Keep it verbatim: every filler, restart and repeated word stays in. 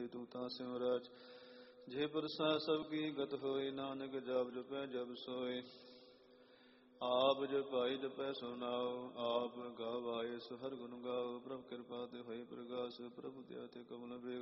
ਹੋਏ ਤੂੰ ਤਾਂ ਸਿਮਰਚ। ਜੇ ਪਰਸਾ ਸਭ ਕੀ ਗਤ ਹੋਏ, ਨਾਨਕ ਜਪ ਜਪੈ ਜਬ ਸੋਏ। ਆਪ ਜਪਾਈ ਜਪੈ ਸੋ ਨਾਉ, ਆਪ ਗਾਵਾਏ ਸੋ ਹਰਿ ਗੁਣ ਗਾਓ। ਪ੍ਰਭ ਕਿਰਪਾ ਤੇ ਹੋਏ ਪ੍ਰਗਾਸ, ਪ੍ਰਭੁ ਦਇਆ ਤੇ ਕਮਲ ਵੇਗ